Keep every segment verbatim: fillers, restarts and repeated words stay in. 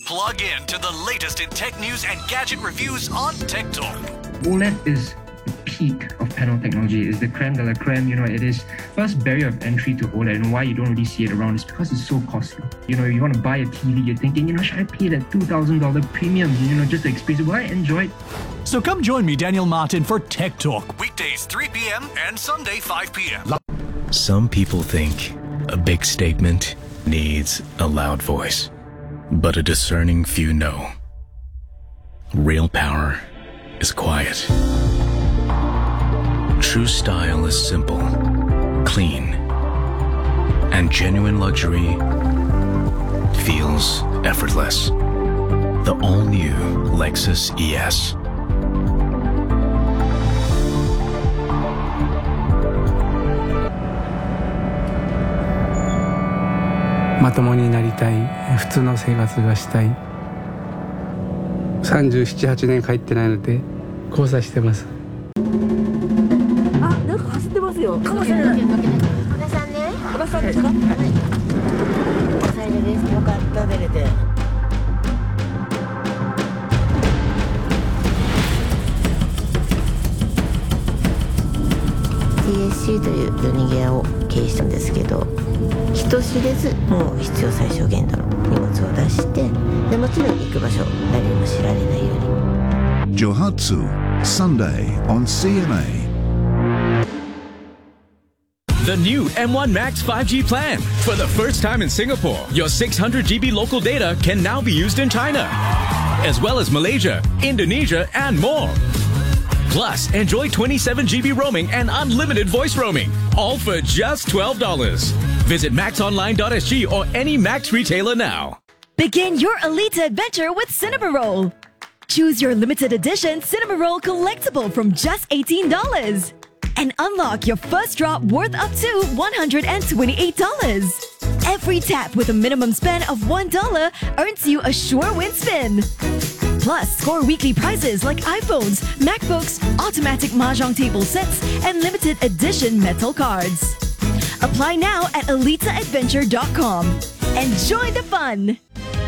Plug in to the latest in tech news and gadget reviews on Tech Talk. OLED is the peak of panel technology. It's the creme de la creme. You know, it is first barrier of entry to OLED, and why you don't really see it around is because it's so costly. You know, you want to buy a T V, you're thinking, you know, should I pay that two thousand dollars premium, you know, just to experience it? Will I enjoy it? So come join me, Daniel Martin, for Tech Talk, weekdays three p.m. and Sunday five p.m. Some people think a big statement needs a loud voice, but a discerning few know. Real power is quiet. True style is simple, clean, and genuine luxury feels effortless. The all-new Lexus E S. "まともになりたい、普通の生活がしたい。さんじゅうなな、はちねん帰ってないので交差してます。 あ、なんか走ってますよ。かもしれない。小田さんね。小田さんですか？はい。おさえです。よかった出れて。ティーエスシー という夜逃げ屋を経営したんですけど、人知れずもう必要最小限度の荷物を出して、でもちろん行く場所誰にも知られないように。 Johatsu, Sunday on C M A. The new M one Max five G plan. For the first time in Singapore, your six hundred gigabyte local data can now be used in China, as well as Malaysia, Indonesia, and more. Plus, enjoy twenty-seven gigabyte roaming and unlimited voice roaming, all for just twelve dollars. Visit max online dot s g or any Max retailer now. Begin your Alita adventure with Cinema Roll. Choose your limited edition Cinema Roll collectible from just eighteen dollars. And unlock your first drop worth up to one hundred twenty-eight dollars. Every tap with a minimum spend of one dollar earns you a sure win spin. Plus, score weekly prizes like iPhones, MacBooks, automatic mahjong table sets, and limited edition metal cards. Apply now at alita adventure dot com. Enjoy the fun!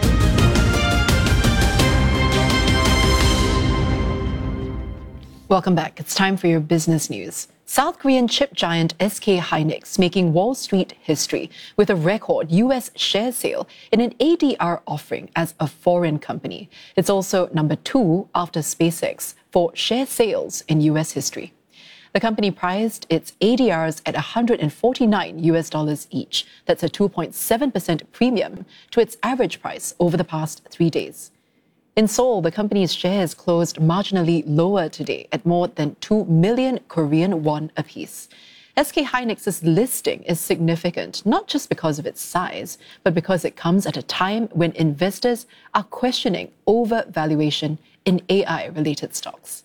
Welcome back. It's time for your business news. South Korean chip giant S K Hynix making Wall Street history with a record U S share sale in an A D R offering as a foreign company. It's also number two after SpaceX for share sales in U S history. The company priced its A D Rs at one hundred forty-nine U S dollars each. That's a two point seven percent premium to its average price over the past three days. In Seoul, the company's shares closed marginally lower today at more than two million Korean won apiece. S K Hynix's listing is significant not just because of its size, but because it comes at a time when investors are questioning overvaluation in A I-related stocks.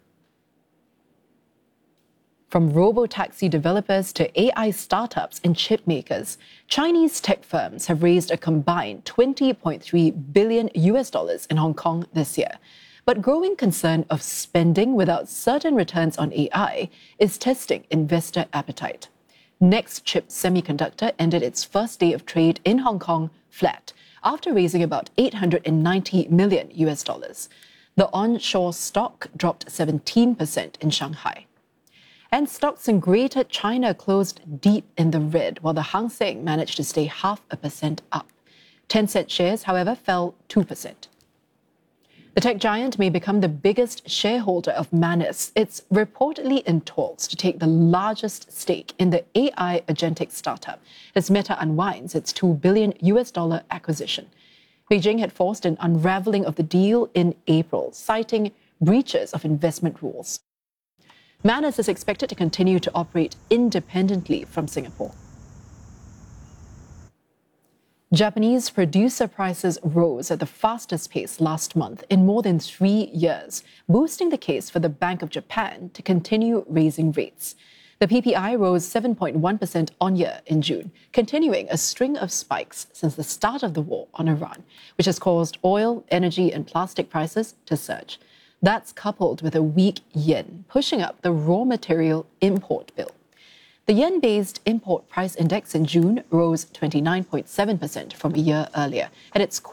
From robo-taxi developers to A I startups and chip makers, Chinese tech firms have raised a combined twenty point three billion U S dollars in Hong Kong this year. But growing concern of spending without certain returns on A I is testing investor appetite. Nextchip Semiconductor ended its first day of trade in Hong Kong flat after raising about eight hundred ninety million U S dollars. The onshore stock dropped seventeen percent in Shanghai. And stocks in Greater China closed deep in the red, while the Hang Seng managed to stay half a percent up. Tencent shares, however, fell two percent. The tech giant may become the biggest shareholder of Manus. It's reportedly in talks to take the largest stake in the A I agentic startup as Meta unwinds its two billion U S dollar acquisition. Beijing had forced an unraveling of the deal in April, citing breaches of investment rules. Manus is expected to continue to operate independently from Singapore. Japanese producer prices rose at the fastest pace last month in more than three years, boosting the case for the Bank of Japan to continue raising rates. The P P I rose seven point one percent on-year in June, continuing a string of spikes since the start of the war on Iran, which has caused oil, energy, and plastic prices to surge. That's coupled with a weak yen, pushing up the raw material import bill. The yen-based import price index in June rose twenty-nine point seven percent from a year earlier, at its